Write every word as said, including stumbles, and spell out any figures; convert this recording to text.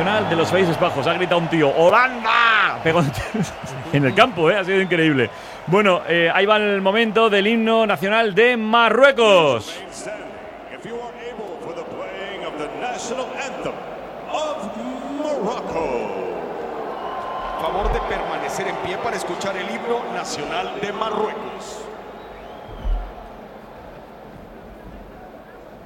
nacional de los Países Bajos. Ha gritado un tío, ¡Holanda! Pegó en el campo, ¿eh? Ha sido increíble. Bueno, eh, ahí va el momento del himno nacional de Marruecos. Favor de permanecer en pie para escuchar el himno nacional de Marruecos.